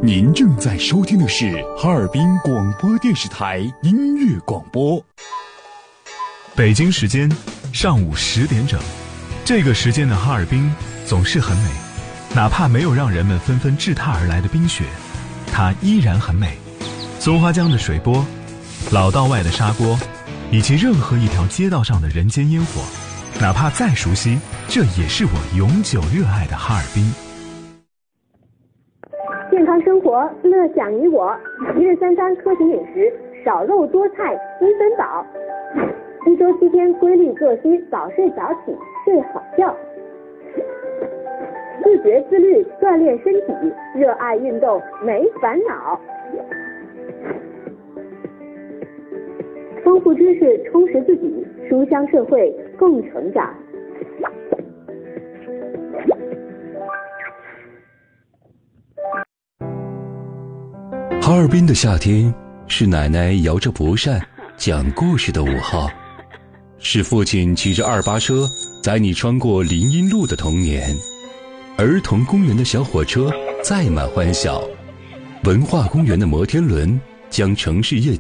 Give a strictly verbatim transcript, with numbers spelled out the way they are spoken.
您正在收听的是哈尔滨广播电视台音乐广播。 北京时间上午十点整，这个时间的哈尔滨总是很美，哪怕没有让人们纷纷治踏而来的冰雪，它依然很美。松花江的水波，老道外的砂锅，以及任何一条街道上的人间烟火，哪怕再熟悉，这也是我永久热爱的哈尔滨。 健康生活，乐享你我。一日三餐科学饮食，少肉多菜，七分饱。一周七天规律作息，早睡早起，睡好觉。自觉自律，锻炼身体，热爱运动，没烦恼。丰富知识，充实自己，书香社会，共成长。 哈尔滨的夏天，是奶奶摇着蒲扇讲故事的午后，是父亲骑着二八车载你穿过林荫路的童年，儿童公园的小火车载满欢笑，文化公园的摩天轮将城市夜景